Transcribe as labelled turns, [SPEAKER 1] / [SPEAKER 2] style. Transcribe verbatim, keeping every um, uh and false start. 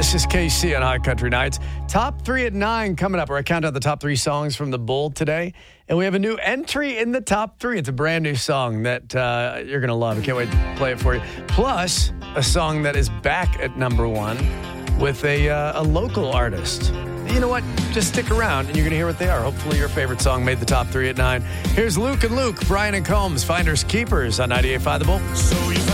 [SPEAKER 1] This is K C on High Country Nights. Top three at nine coming up, where I count out the top three songs from the Bowl today. And we have a new entry in the top three. It's a brand new song that uh, you're going to love. I can't wait to play it for you. Plus, a song that is back at number one with a, uh, a local artist. You know what? Just stick around and you're going to hear what they are. Hopefully your favorite song made the top three at nine. Here's Luke and Luke, Brian and Combs, Finders Keepers on ninety-eight point five The Bull. So you